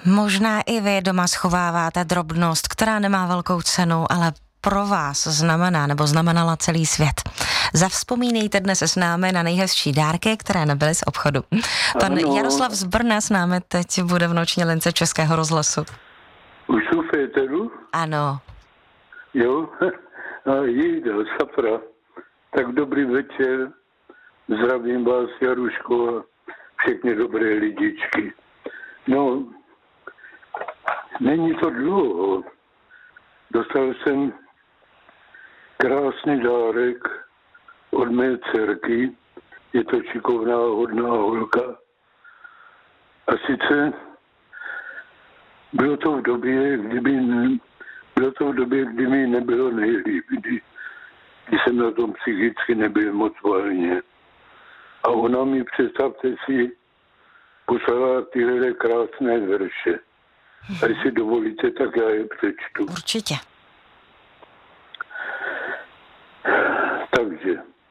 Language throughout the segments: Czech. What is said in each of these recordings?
Možná i vy doma schováváte drobnost, která nemá velkou cenu, ale pro vás znamená nebo znamenala celý svět. Zavzpomínejte dnes s námi na nejhezčí dárky, které nebyly z obchodu. Pan Jaroslav z Brna s námi teď bude v noční lince Českého rozhlasu. Už jsou v éteru? Ano. Jo, a Jejda, Safra. Tak dobrý večer. Zdravím vás, Jaruško, a všechny dobré lidičky. No, není to dlouho. Dostal jsem krásný dárek od mé dcerky. Je to šikovná, hodná holka. A sice bylo to v době, kdy mi nebylo nejlíp, kdy jsem na tom psychicky nebyl moc volně. A ona mi, představte si, poslala tyhle krásné verše. A jestli dovolíte, tak já je přečtu. Určitě. Takže,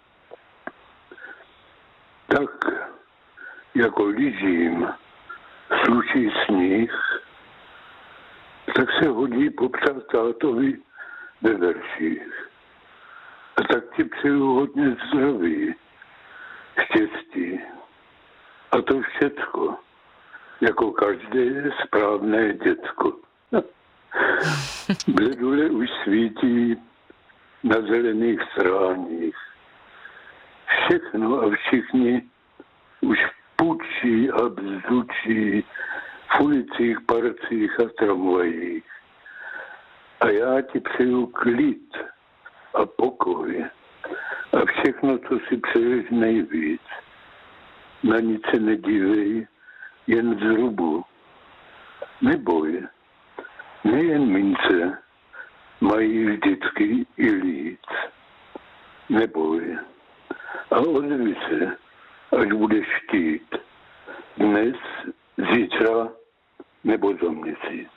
tak jako lížím sluší sníh, tak se hodí popřát tátovi ve verších. A tak ti přeju hodně zdraví, štěstí. A to všecko, jako každé správné děcko. Bledule už svítí na zelených stráních. Všechno a všichni už pučí a bzdučí v ulicích, parcích a tramvajích. A já ti přeju klid a pokoj a všechno, co si přeješ nejvíc. Na nic se nedívej, jen zrubu. Neboj, nejen mince mají vždycky i líc. Neboj a ozvi se, až budeš chtít. Dnes, zítra nebo za měsíc.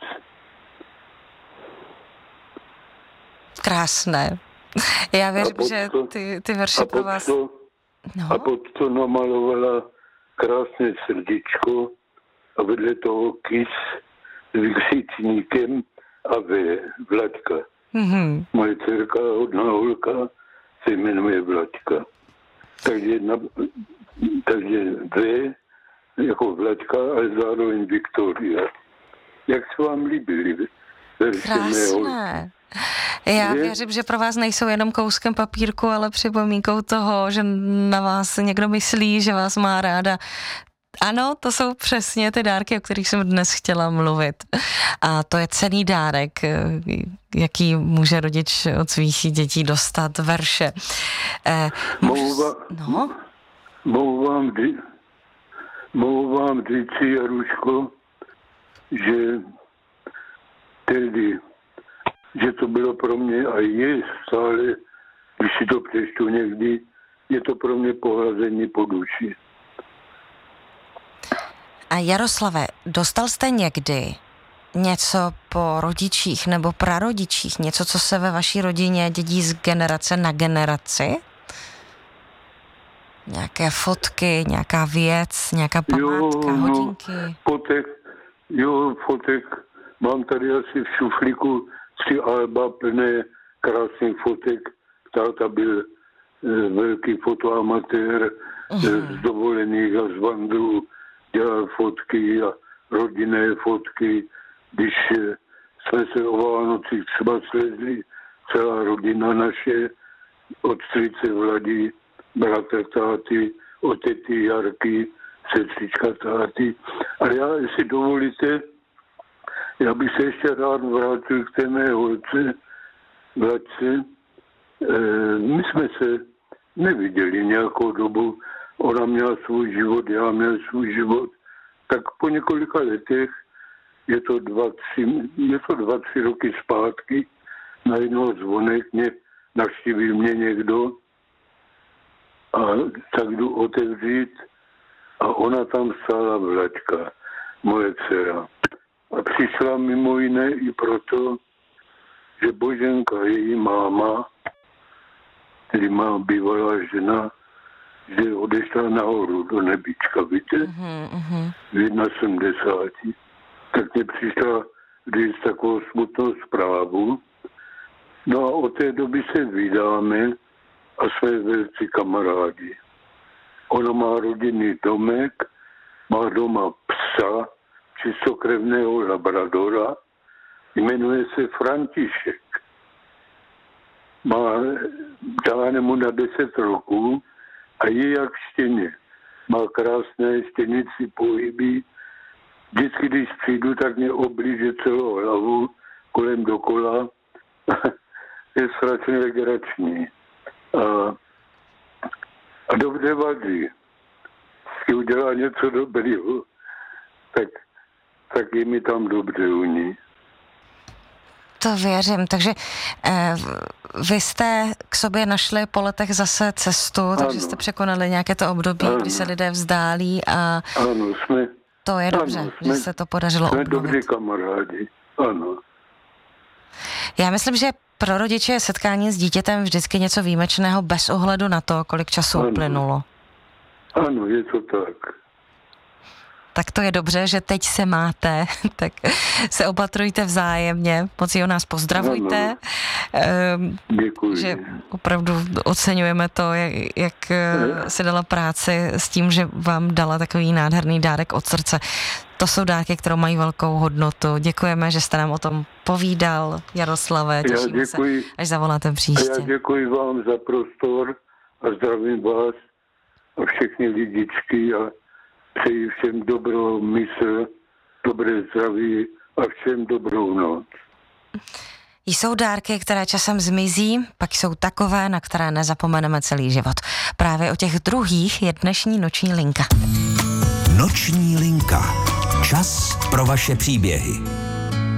Krásné. Já věřím, že ty verše pro vás... A pod to namalovala krásné srdíčko a vedle toho kys s vykřičníkem a Vlaďka. Mm-hmm. Moje dcerka, hodná holka, se jmenuje Vlaďka. Takže V jako Vlaďka, ale zároveň Viktoria. Jak se vám líbily verše krásné. Já věřím, že pro vás nejsou jenom kouskem papírku, ale připomínkou toho, že na vás někdo myslí, že vás má ráda. Ano, to jsou přesně ty dárky, o kterých jsem dnes chtěla mluvit. A to je cenný dárek, jaký může rodič od svých dětí dostat, verše. Mohu vám říci, Jaruško, že že to bylo pro mě a je stále, když si to přečtu někdy, je to pro mě pohlazení po duši. A Jaroslave, dostal jste někdy něco po rodičích nebo prarodičích, něco, co se ve vaší rodině dědí z generace na generaci? Nějaké fotky, nějaká věc, nějaká památka, hodinky? Fotek. Mám tady asi v šuflíku 3 alba plné krásných fotek. Táta byl velký fotoamatér z dovolených a z vandrů. Dělal fotky a rodinné fotky. Když jsme se o Vánocích třeba slezli, celá rodina naše, od strýce Vladi, bratra táty, od tety Jarky, sestřička táty. Ale já, jestli dovolíte, já bych se ještě rád vrátil k té mé holce, Vladce. My jsme se neviděli nějakou dobu. Ona měla svůj život, já měl svůj život. Tak po několika letech, je to 2-3 roky zpátky, najednou zvonek navštívil mě někdo a tak jdu otevřít a ona tam stála Vlaďka, moje dcera. A přišla mimo jiné i proto, že Boženka, její máma, tedy má bývalá žena, že odešla nahoru do nebička, víte? V 71. tak mě přišla říct takovou smutnou zprávu. No a od té doby se vídáme a jsme velcí kamarádi. Ona má rodinný domek, má doma psa, čistokrevného labradora, jmenuje se František. Dáváme mu na 10 roků a je jak štěně. Má krásné štěnici pohyby. Vždycky, když přijdu, tak mě oblíže celou hlavu kolem dokola. Je strašně legrační. A dobře vadí. Když udělá něco dobrého, tak je mi tam dobře u ní. To věřím, takže vy jste k sobě našli po letech zase cestu, takže jste překonali nějaké to období, kdy se lidé vzdálí a ano, to je dobře, že se to podařilo jsme obnovit. dobří kamarádi, ano. Já myslím, že pro rodiče je setkání s dítětem vždycky něco výjimečného bez ohledu na to, kolik času uplynulo. Ano, je to tak. Tak to je dobře, že teď se máte, tak se opatrujte vzájemně, moc o nás pozdravujte. Děkuji. Že opravdu oceňujeme to, jak si dala práci s tím, že vám dala takový nádherný dárek od srdce. To jsou dárky, které mají velkou hodnotu. Děkujeme, že jste nám o tom povídal, Jaroslave. Těšíme se, až zavoláte příště. Já děkuji vám za prostor a zdravím vás a všechny lidičky a přeji všem dobrou mysl, dobré zdraví a všem dobrou noc. Jsou dárky, které časem zmizí, pak jsou takové, na které nezapomeneme celý život. Právě o těch druhých je dnešní Noční linka. Noční linka. Čas pro vaše příběhy.